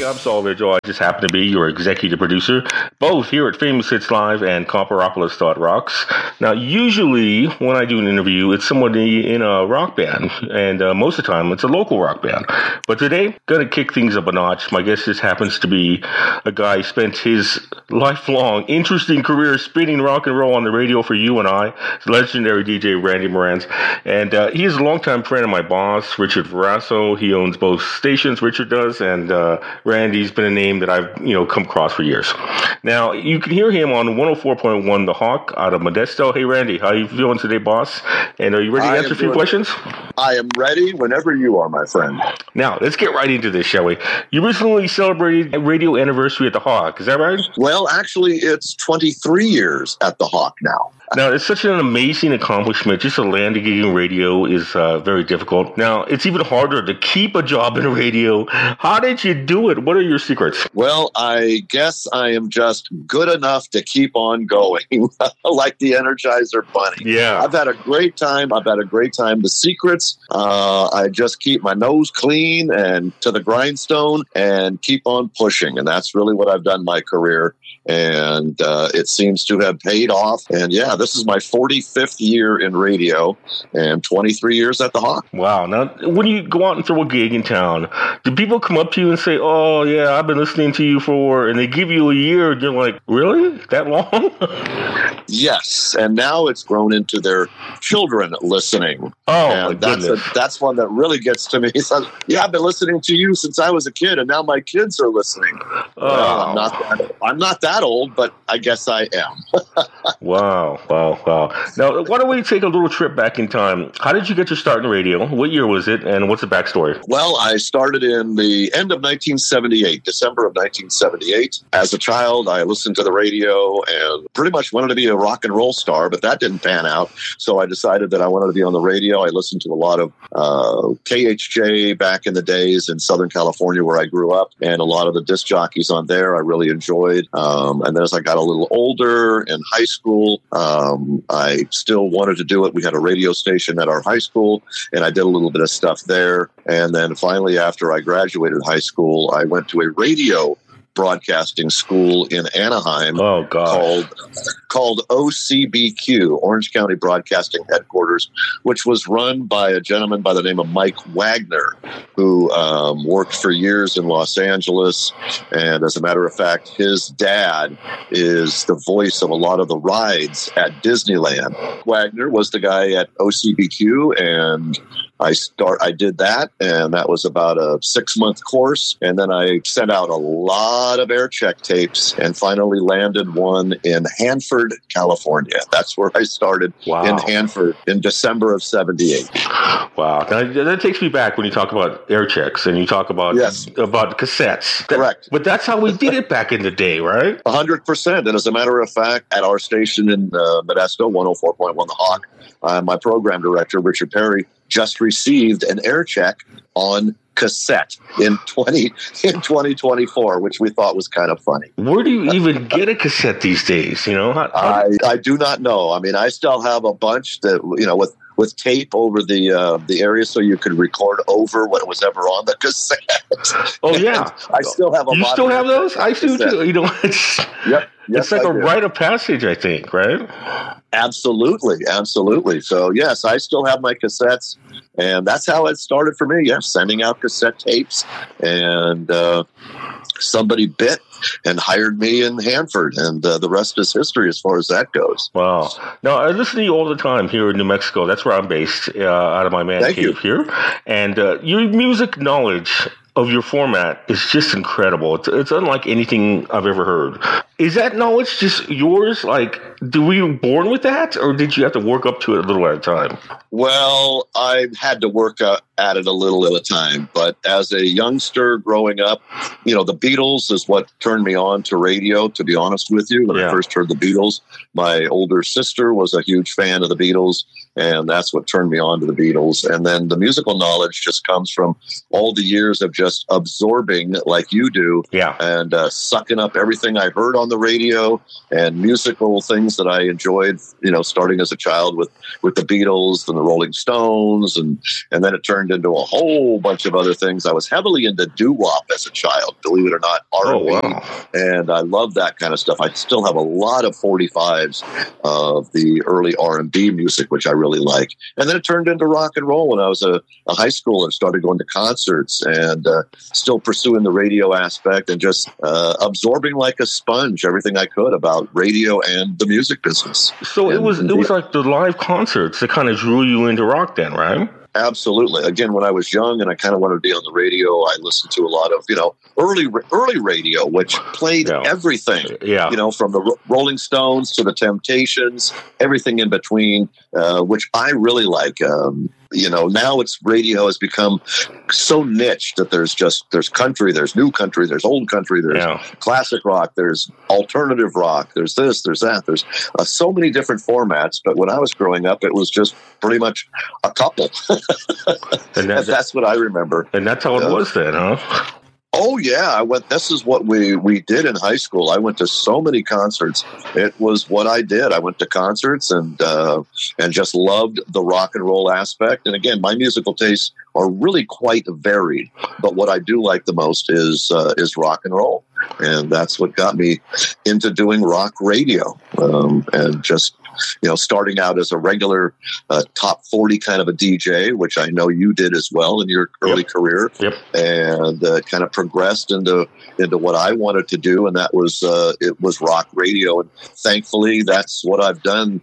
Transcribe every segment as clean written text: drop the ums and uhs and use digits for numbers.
I'm Saul Vigil. I just happen to be your executive producer, both here at Famous Hits Live and Copperopolis.rocks. Now, usually when I do an interview, it's somebody in a rock band, and most of the time it's a local rock band. But today, gonna kick things up a notch. My guest just happens to be a guy who spent his lifelong, interesting career spinning rock and roll on the radio for you and I, legendary DJ Randy Morans. And he is a longtime friend of my boss, Richard Verasso. He owns both stations, Richard does, and Randy's been a name that I've come across for years. Now, you can hear him on 104.1 The Hawk out of Modesto. Hey, Randy, how you feeling today, boss? And are you ready to answer a few questions? I am ready whenever you are, my friend. Now, let's get right into this, shall we? You recently celebrated a radio anniversary at The Hawk. Is that right? Well, actually, it's 23 years at The Hawk now. Now, it's such an amazing accomplishment. Just to land a gig in radio is very difficult. Now, it's even harder to keep a job in radio. How did you do it? What are your secrets? Well, I guess I am just good enough to keep on going, like the Energizer Bunny. Yeah. I've had a great time. The secrets, I just keep my nose clean and to the grindstone and keep on pushing. And that's really what I've done my career. And it seems to have paid off. And yeah, this is my 45th year in radio and 23 years at The Hawk. Wow. Now, when you go out and throw a gig in town, do people come up to you and say, oh, yeah, I've been listening to you and they give you a year, and you're like, really? That long? Yes. And now it's grown into their children listening. Oh, and my goodness. That's one that really gets to me. He says, yeah, I've been listening to you since I was a kid, and now my kids are listening. Oh. Well, I'm not that old, but I guess I am. Wow. Now, why don't we take a little trip back in time? How did you get your start in radio? What year was it, and what's the backstory? Well, I started in the end of 1978, December of 1978. As a child, I listened to the radio and pretty much wanted to be a rock and roll star, but that didn't pan out. So I decided that I wanted to be on the radio. I listened to a lot of KHJ back in the days in Southern California where I grew up, and a lot of the disc jockeys on there I really enjoyed. And then as I got a little older in high school, I still wanted to do it. We had a radio station at our high school, and I did a little bit of stuff there. And then finally, after I graduated high school, I went to a radio broadcasting school in Anaheim called OCBQ, Orange County Broadcasting Headquarters, which was run by a gentleman by the name of Mike Wagner, who worked for years in Los Angeles. And as a matter of fact, his dad is the voice of a lot of the rides at Disneyland. Wagner was the guy at OCBQ, and I did that, and that was about a 6-month course. And then I sent out a lot of air check tapes and finally landed one in Hanford, California. That's where I started. Wow. In Hanford in December of 78. Wow. Now, that takes me back when you talk about air checks and you talk about cassettes. Correct. But that's how we did it back in the day, right? 100%. And as a matter of fact, at our station in Modesto, 104.1 The Hawk, my program director, Richard Perry, just received an air check on cassette in 2024, which we thought was kind of funny. Where do you even get a cassette these days? I do not know. I mean, I still have a bunch that, with tape over the area so you could record over what was ever on the cassette. Oh, yeah. I still have a lot. You still have those? I do too. Yep. It's like a rite of passage, I think, right? Absolutely. So, yes, I still have my cassettes, and that's how it started for me. Yes, sending out cassette tapes, and somebody bit and hired me in Hanford, and the rest is history as far as that goes. Wow. Now, I listen to you all the time here in New Mexico. That's where I'm based, out of my man cave here. And your music knowledge of your format is just incredible. It's unlike anything I've ever heard. Is that knowledge just yours? Like, were you born with that, or did you have to work up to it a little at a time? Well, I had to work at it a little at a time. But as a youngster growing up, the Beatles is what turned me on to radio, to be honest with you. When I first heard the Beatles, my older sister was a huge fan of the Beatles, and that's what turned me on to the Beatles. And then the musical knowledge just comes from all the years of just absorbing like you do, and sucking up everything I heard on on the radio and musical things that I enjoyed, starting as a child with the Beatles and the Rolling Stones. And then it turned into a whole bunch of other things. I was heavily into doo-wop as a child, believe it or not, R&B. Oh, wow. And I love that kind of stuff. I still have a lot of 45s of the early R&B music, which I really like. And then it turned into rock and roll when I was a high schooler and started going to concerts and still pursuing the radio aspect and just absorbing like a sponge everything I could about radio and the music business. So it was like the live concerts that kind of drew you into rock then, right? Absolutely. Again, when I was young and I kind of wanted to be on the radio, I listened to a lot of, early radio, which played everything, from the Rolling Stones to the Temptations, everything in between, which I really like. Now radio has become so niche that there's country, there's new country, there's old country, there's classic rock, there's alternative rock, there's this, there's that, there's so many different formats. But when I was growing up, it was just pretty much a couple. And that's what I remember. And that's how it was then, huh? Oh yeah, this is what we did in high school. I went to so many concerts. It was what I did. I went to concerts and just loved the rock and roll aspect. And again, my musical tastes are really quite varied. But what I do like the most is rock and roll, and that's what got me into doing rock radio and just. Starting out as a regular top 40 kind of a DJ, which I know you did as well in your early career, and kind of progressed into what I wanted to do, and that was it was rock radio. And thankfully, that's what I've done.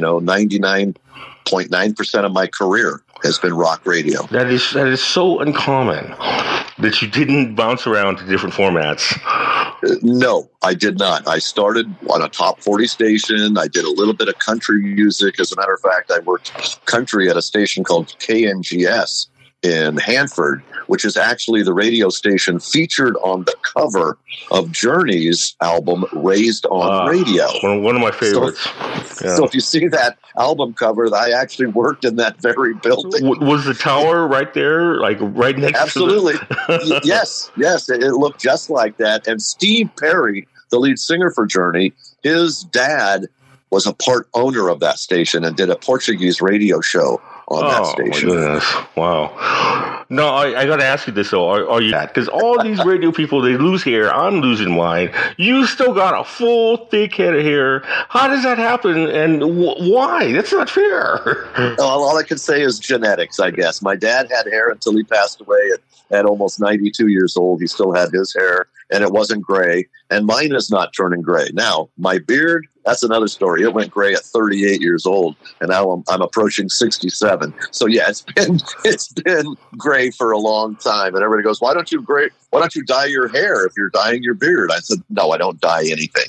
99.9% of my career has been rock radio. That is so uncommon that you didn't bounce around to different formats. No, I did not. I started on a top 40 station. I did a little bit of country music. As a matter of fact, I worked country at a station called KNGS in Hanford, which is actually the radio station featured on the cover of Journey's album, Raised on Radio. One of my favorites. So if you see that album cover, I actually worked in that very building. Was the tower right there, like right next Absolutely. to Absolutely. Yes. It looked just like that. And Steve Perry, the lead singer for Journey, his dad was a part owner of that station and did a Portuguese radio show on that station. Oh, my goodness. Wow. No, I got to ask you this, though. Are you that? Because all these radio people, they lose hair. I'm losing mine. You still got a full, thick head of hair. How does that happen? And why? That's not fair. All I can say is genetics, I guess. My dad had hair until he passed away at almost 92 years old. He still had his hair, and it wasn't gray. And mine is not turning gray. Now, my beard, that's another story. It went gray at 38 years old, and now I'm approaching 67. So yeah, it's been gray for a long time. And everybody goes, "Why don't you dye your hair if you're dyeing your beard?" I said, "No, I don't dye anything."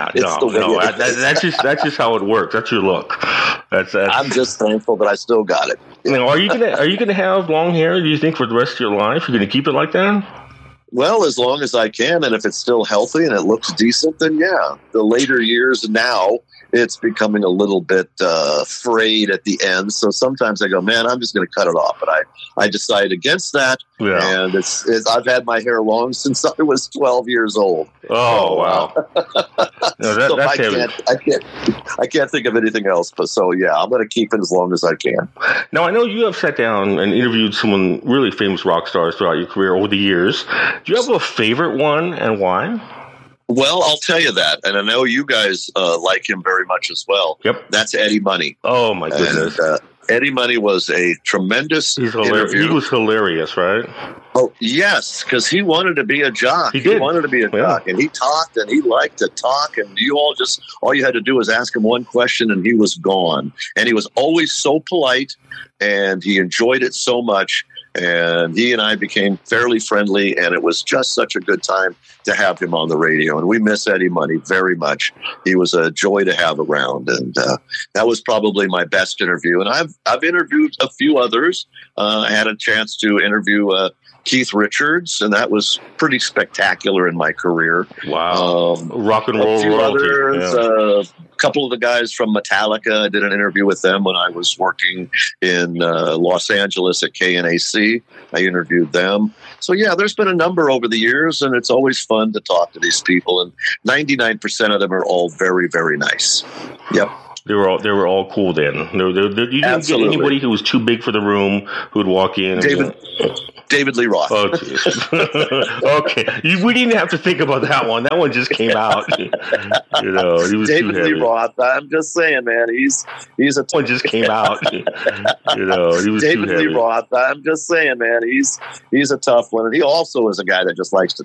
That's just how it works. That's your look. I'm just thankful that I still got it. Are you gonna have long hair? Do you think for the rest of your life you're gonna keep it like that? Well, as long as I can, and if it's still healthy and it looks decent, then yeah. The later years now, it's becoming a little bit frayed at the end. So sometimes I go, man, I'm just going to cut it off. But I decide against that. Yeah. And I've had my hair long since I was 12 years old. Oh, wow. No, that's I can't think of anything else. But so, yeah, I'm going to keep it as long as I can. Now, I know you have sat down and interviewed someone really famous rock stars throughout your career over the years. Do you have a favorite one and why? Well, I'll tell you that. And I know you guys like him very much as well. Yep. That's Eddie Money. Oh, my goodness. And, Eddie Money was a tremendous interview. He was hilarious, right? Oh, yes, because he wanted to be a jock. He wanted to be a jock, and he talked, and he liked to talk, and all you had to do was ask him one question, and he was gone. And he was always so polite, and he enjoyed it so much. And he and I became fairly friendly, and it was just such a good time to have him on the radio. And we miss Eddie Money very much. He was a joy to have around, and that was probably my best interview. And I've interviewed a few others. I had a chance to interview Keith Richards, and that was pretty spectacular in my career. Wow. Rock and roll a few royalty. others, a couple of the guys from Metallica. I did an interview with them when I was working in Los Angeles at KNAC. I interviewed them. So, yeah, there's been a number over the years, and it's always fun to talk to these people. And 99% of them are all very, very nice. Yep. They were all cool then. You didn't Absolutely. get anybody who was too big for the room who'd walk in. David Lee Roth. Oh, okay. We didn't have to think about that one. That one just came out. He was David too Lee heavy. Roth. I'm just saying, man. He's a One just came out. He was David too heavy. Lee Roth. I'm just saying, man. He's a tough one, and he also is a guy that just likes to